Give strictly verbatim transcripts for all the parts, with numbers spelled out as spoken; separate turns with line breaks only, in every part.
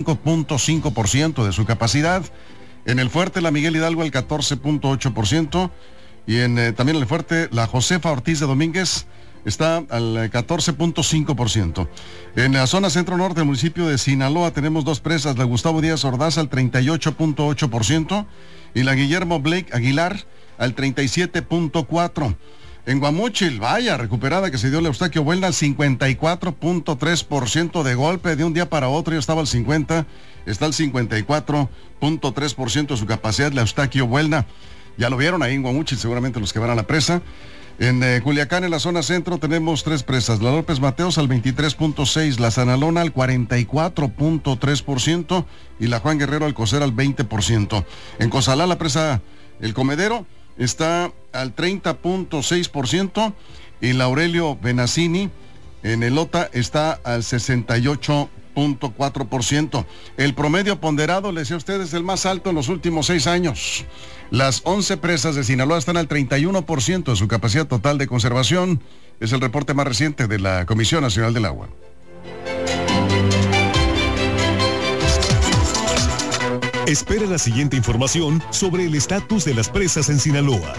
cinco punto cinco por ciento de su capacidad. En el Fuerte, la Miguel Hidalgo al catorce punto ocho por ciento. Y en, eh, también en el Fuerte, la Josefa Ortiz de Domínguez está al catorce punto cinco por ciento. En la zona centro-norte del municipio de Sinaloa tenemos dos presas, la Gustavo Díaz Ordaz al treinta y ocho punto ocho por ciento y la Guillermo Blake Aguilar al treinta y siete punto cuatro por ciento. En Guamúchil, vaya, recuperada que se dio la Eustaquio Buelna al cincuenta y cuatro punto tres por ciento de golpe, de un día para otro ya estaba al cincuenta, está al cincuenta y cuatro punto tres por ciento de su capacidad la Eustaquio Buelna. Ya lo vieron ahí en Guamúchil, seguramente los que van a la presa. En eh, Culiacán, en la zona centro, tenemos tres presas. La López Mateos al veintitrés punto seis, la Sanalona al cuarenta y cuatro punto tres por ciento y la Juan Guerrero Alcocer al veinte por ciento. En Cozalá, la presa El Comedero está al treinta punto seis por ciento y la Aurelio Benazzini en Elota está al sesenta y ocho punto cuatro por ciento. El promedio ponderado, les decía a ustedes, es el más alto en los últimos seis años. Las once presas de Sinaloa están al treinta y uno por ciento de su capacidad total de conservación. Es el reporte más reciente de la Comisión Nacional del Agua.
Espera la siguiente información sobre el estatus de las presas en Sinaloa.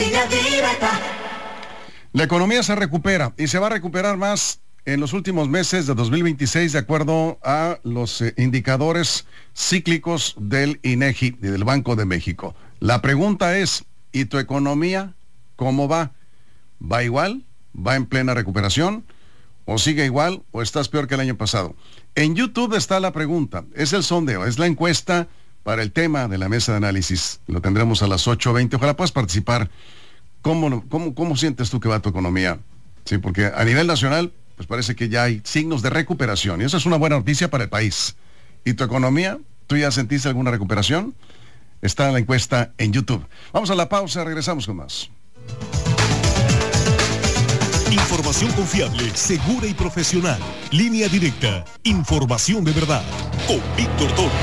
La economía se recupera y se va a recuperar más en los últimos meses de dos mil veintiséis de acuerdo a los eh, indicadores cíclicos del INEGI y del Banco de México. La pregunta es, ¿y tu economía cómo va? ¿Va igual? ¿Va en plena recuperación? ¿O sigue igual? ¿O estás peor que el año pasado? En YouTube está la pregunta, es el sondeo, es la encuesta para el tema de la mesa de análisis. Lo tendremos a las ocho veinte. Ojalá puedas participar. ¿Cómo, cómo, cómo sientes tú que va tu economía? Sí, porque a nivel nacional, pues parece que ya hay signos de recuperación. Y eso es una buena noticia para el país. ¿Y tu economía? ¿Tú ya sentiste alguna recuperación? Está la encuesta en YouTube. Vamos a la pausa, regresamos con más.
Información confiable, segura y profesional. Línea directa. Información de verdad. Con Víctor Torres.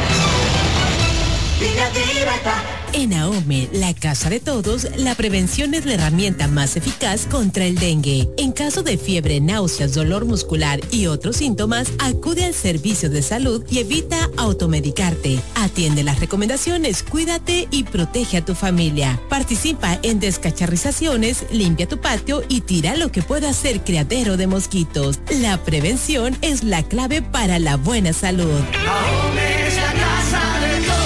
En AOME, la casa de todos, la prevención es la herramienta más eficaz contra el dengue. En caso de fiebre, náuseas, dolor muscular y otros síntomas, acude al servicio de salud y evita automedicarte. Atiende las recomendaciones, cuídate y protege a tu familia. Participa en descacharrizaciones, limpia tu patio y tira lo que pueda ser criadero de mosquitos. La prevención es la clave para la buena salud.
AOME es la casa de todos.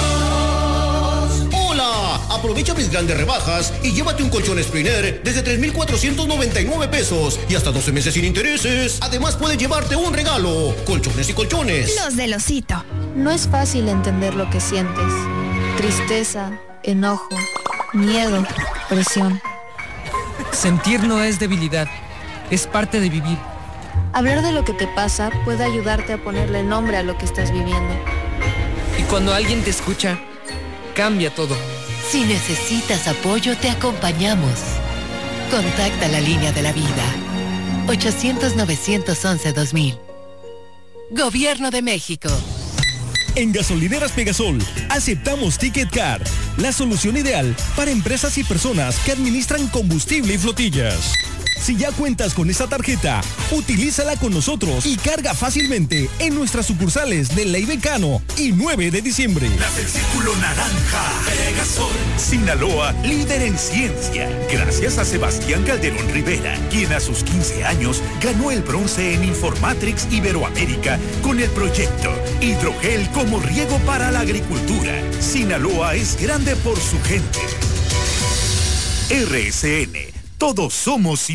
Aprovecha mis grandes rebajas y llévate un colchón Springer desde tres mil cuatrocientos noventa y nueve pesos y hasta doce meses sin intereses. Además puedes llevarte un regalo, colchones y colchones.
Los del Osito. No es fácil entender lo que sientes. Tristeza, enojo, miedo, presión.
Sentir no es debilidad, es parte de vivir.
Hablar de lo que te pasa puede ayudarte a ponerle nombre a lo que estás viviendo.
Y cuando alguien te escucha, cambia todo.
Si necesitas apoyo, te acompañamos. Contacta la línea de la vida. ochocientos, novecientos once, dos mil. Gobierno de México.
En Gasolineras Pegasol, aceptamos Ticket Car, la solución ideal para empresas y personas que administran combustible y flotillas. Si ya cuentas con esta tarjeta, utilízala con nosotros y carga fácilmente en nuestras sucursales de Ley Becano y nueve de diciembre.
Las del Círculo Naranja. Pegasol. Sinaloa, líder en ciencia. Gracias a Sebastián Calderón Rivera, quien a sus quince años ganó el bronce en Informatrix Iberoamérica con el proyecto Hidrogel como riego para la agricultura. Sinaloa es grande por su gente. R S N. Todos somos